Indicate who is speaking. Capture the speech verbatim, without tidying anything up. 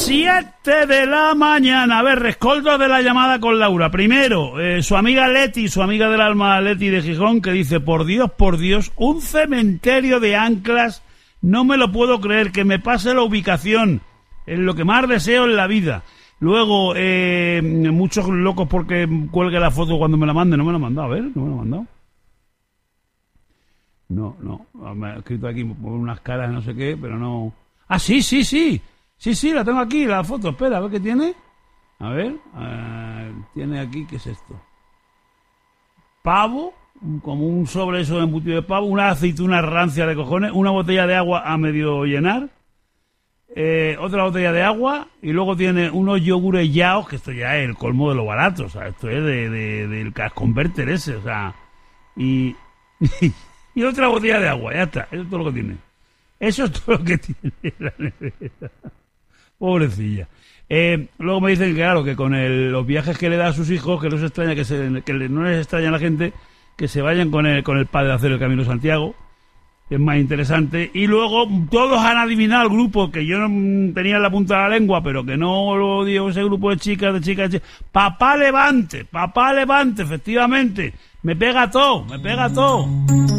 Speaker 1: siete de la mañana. A ver, rescoldo de la llamada con Laura. Primero, eh, su amiga Leti, su amiga del alma Leti de Gijón, que dice, por Dios, por Dios, un cementerio de anclas, no me lo puedo creer, que me pase la ubicación, es lo que más deseo en la vida. Luego, eh, muchos locos porque cuelgue la foto cuando me la mande, no me la ha mandado, a ver, no me la ha mandado. No, no, me ha escrito aquí por unas caras, no sé qué, pero no... Ah, sí, sí, sí. Sí, sí, la tengo aquí, la foto. Espera, a ver qué tiene. A ver, uh, tiene aquí, ¿qué es esto? Pavo, como un sobre eso de embutido de pavo, una aceituna rancia de cojones, una botella de agua a medio llenar, eh, otra botella de agua, y luego tiene unos yogures yaos, que esto ya es el colmo de lo barato, o sea, esto es de, de, del cash converter ese, o sea, y, y otra botella de agua, ya está, eso es todo lo que tiene. Eso es todo lo que tiene la nevera. Pobrecilla. Eh, luego me dicen que claro, que con el, los viajes que le da a sus hijos, que no se extraña que, se, que no les extraña a la gente que se vayan con el, con el padre a hacer el Camino de Santiago, es más interesante. Y luego todos han adivinado el grupo que yo no tenía en la punta de la lengua, pero que no lo digo, ese grupo de chicas, de chicas, de chicas. Papá Levante, Papá Levante, efectivamente. Me pega todo, me pega todo.